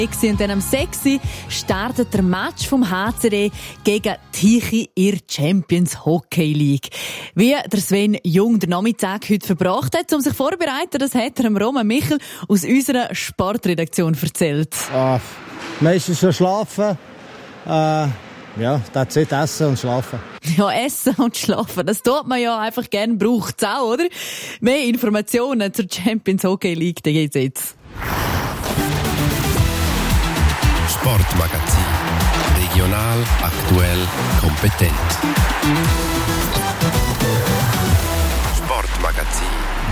Und dann am 6. Uhr startet der Match vom HCD gegen Tichy in der Champions Hockey League. Wie der Sven Jung den Nachmittag heute verbracht hat, um sich vorzubereiten, das hat er Roman Michel aus unserer Sportredaktion erzählt. Meistens schon schlafen. Das ist essen und schlafen. Ja, essen und schlafen, das tut man ja einfach gerne, braucht es auch, oder? Mehr Informationen zur Champions Hockey League, die geht's jetzt. Sportmagazin. Regional, aktuell, kompetent. Sportmagazin.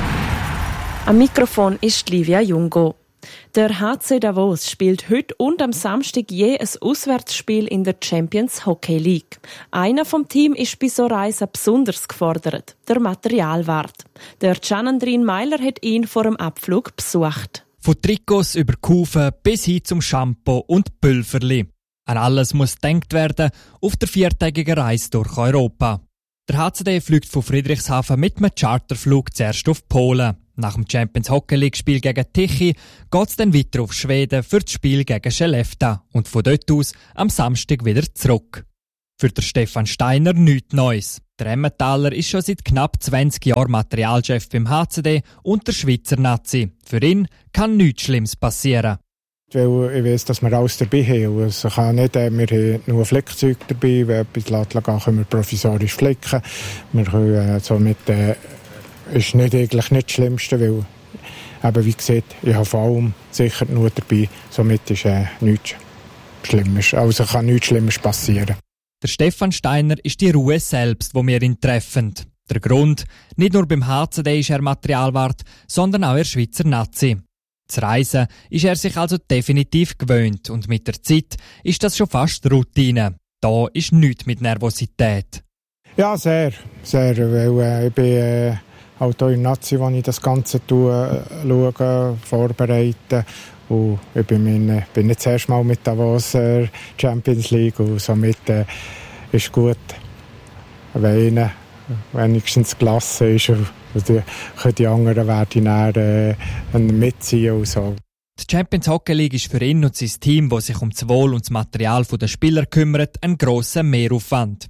Am Mikrofon ist Livia Jungo. Der HC Davos spielt heute und am Samstag je ein Auswärtsspiel in der Champions Hockey League. Einer vom Team ist bei so Reisen besonders gefordert, der Materialwart. Der Gianandrin Meiler hat ihn vor dem Abflug besucht. Von Trikots über Kufen bis hin zum Shampoo und Pülverli. An alles muss gedacht werden auf der 4-tägigen Reise durch Europa. Der HCD fliegt von Friedrichshafen mit einem Charterflug zuerst auf Polen. Nach dem Champions Hockey League Spiel gegen Tichy geht es dann weiter auf Schweden für das Spiel gegen Skellefteå und von dort aus am Samstag wieder zurück. Für den Stefan Steiner nichts Neues. Der Emmentaler ist schon seit knapp 20 Jahren Materialchef beim HCD und der Schweizer Nazi. Für ihn kann nichts Schlimmes passieren. Weil ich weiss, dass wir alles dabei haben. Also kann nicht, wir haben nur Flickzeug dabei. Wenn etwas gehen können wir provisorisch flicken. Wir können somit ist eigentlich nicht das Schlimmste, weil eben, wie gesagt, ich habe vor allem sicher nur dabei. Somit ist nichts Schlimmes. Also kann nichts Schlimmes passieren. Der Stefan Steiner ist die Ruhe selbst, wo wir ihn treffen. Der Grund, nicht nur beim HCD ist er Materialwart, sondern auch der Schweizer Nazi. Das Reisen ist er sich also definitiv gewöhnt und mit der Zeit ist das schon fast Routine. Da ist nichts mit Nervosität. Ja, sehr, weil ich bin halt auch im Nazi, wo ich das Ganze schaue, vorbereite. Und ich bin nicht das erste Mal mit Davos Champions League und somit ist gut, wenn wenigstens gelassen ist und die anderen werden mitziehen und so. Die Champions Hockey League ist für ihn und sein Team, das sich um das Wohl und das Material der Spieler kümmert, ein grosser Mehraufwand.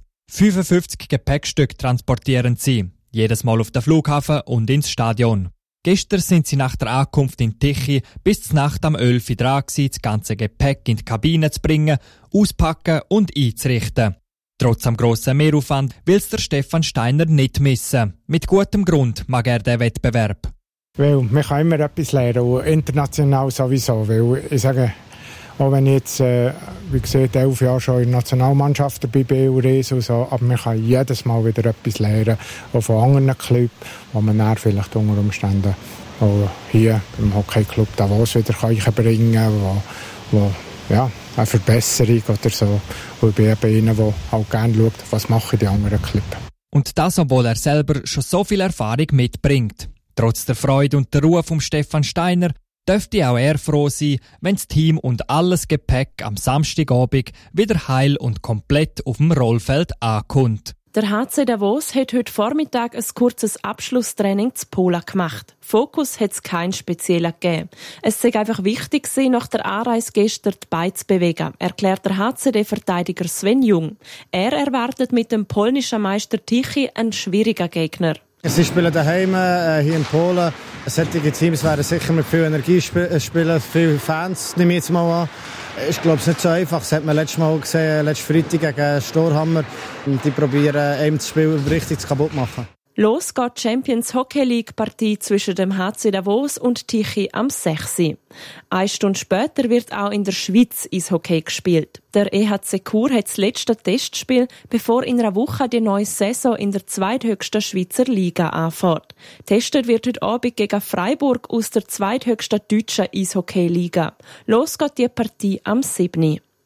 55 Gepäckstücke transportieren sie, jedes Mal auf den Flughafen und ins Stadion. Gestern sind sie nach der Ankunft in Tichy bis zur Nacht am 11 Uhr dran gewesen, das ganze Gepäck in die Kabine zu bringen, auspacken und einzurichten. Trotz am grossen Mehraufwand will es der Stefan Steiner nicht missen. Mit gutem Grund mag er den Wettbewerb. Weil man kann immer etwas lernen, und international sowieso. Weil ich sage, auch wenn ich jetzt, wie gesagt, 11 Jahre schon in der Nationalmannschaft dabei bin und reise und so, aber man kann jedes Mal wieder etwas lernen, auch von anderen Clubs, wo man dann vielleicht unter Umständen auch hier im Hockeyclub Davos wieder bringen kann, wo eine Verbesserung oder so. Und ich bin eben einer, der halt gerne schaut, was machen die anderen Clubs. Und das, obwohl er selber schon so viel Erfahrung mitbringt. Trotz der Freude und der Ruhe von Stefan Steiner dürfte auch er froh sein, wenn das Team und alles Gepäck am Samstagabend wieder heil und komplett auf dem Rollfeld ankommt. Der HC Davos hat heute Vormittag ein kurzes Abschlusstraining zu Polen gemacht. Fokus hat es keinen speziellen gegeben. Es sei einfach wichtig gewesen, nach der Anreise gestern die Beine zu bewegen, erklärt der HCD-Verteidiger Sven Jung. Er erwartet mit dem polnischen Meister Tichy einen schwierigen Gegner. Sie spielen daheim hier in Polen. Solche Teams werden sicher mit viel Energie spielen, viele Fans, nehme ich jetzt mal an. Ich glaube, es ist nicht so einfach. Das hat man letztes Mal gesehen, letzten Freitag gegen Storhammer. Und die probieren, einem das Spiel richtig kaputt zu machen. Los geht die Champions Hockey League Partie zwischen dem HC Davos und Tichy am 6. Eine Stunde später wird auch in der Schweiz Eishockey gespielt. Der EHC Chur hat das letzte Testspiel, bevor in einer Woche die neue Saison in der zweithöchsten Schweizer Liga anfängt. Testet wird heute Abend gegen Freiburg aus der zweithöchsten deutschen Eishockey-Liga. Los geht die Partie am 7.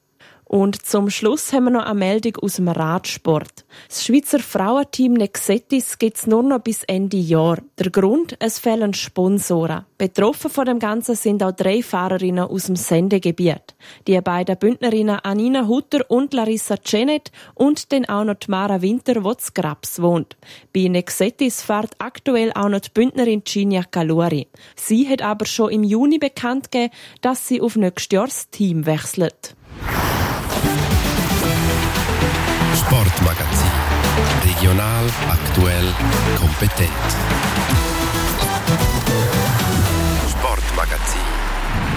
Und zum Schluss haben wir noch eine Meldung aus dem Radsport. Das Schweizer Frauenteam Nexetis gibt es nur noch bis Ende Jahr. Der Grund? Es fehlen Sponsoren. Betroffen von dem Ganzen sind auch 3 Fahrerinnen aus dem Sendegebiet. Die beiden Bündnerinnen Anina Hutter und Larissa Cenet und dann auch noch die Mara Winter, die zu Grabs wohnt. Bei Nexetis fährt aktuell auch noch die Bündnerin Ginia Caluri. Sie hat aber schon im Juni bekannt gegeben, dass sie auf nächstes Jahr das Team wechselt. Sportmagazin. Regional, aktuell, kompetent.